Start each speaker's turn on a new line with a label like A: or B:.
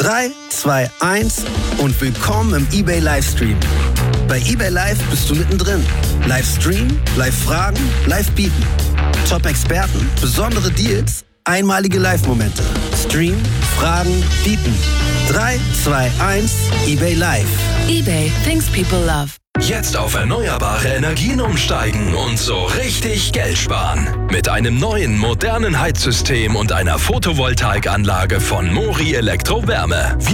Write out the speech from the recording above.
A: 3, 2, 1 und willkommen im eBay Livestream. Bei eBay Live bist du mittendrin. Live streamen, live fragen, live bieten. Top-Experten, besondere Deals, einmalige Live-Momente. Stream, fragen, bieten. 3, 2, 1, eBay Live.
B: eBay, things people love.
C: Jetzt auf erneuerbare Energien umsteigen und so richtig Geld sparen. Mit einem neuen, modernen Heizsystem und einer Photovoltaikanlage von Mori Elektrowärme.